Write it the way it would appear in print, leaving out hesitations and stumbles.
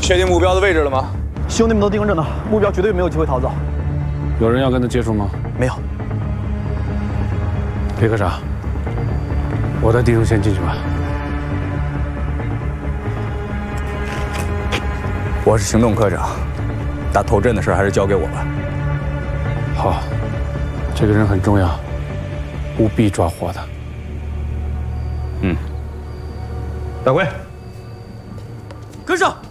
确定目标的位置了吗？ 兄弟们都盯着呢，目标绝对没有机会逃走。 有人要跟他接触吗？ 没有。 李科长，我带弟兄先进去吧。 我是行动科长，打头阵的事还是交给我吧。 好，这个人很重要，务必抓获他。 嗯。 大贵， 跟上。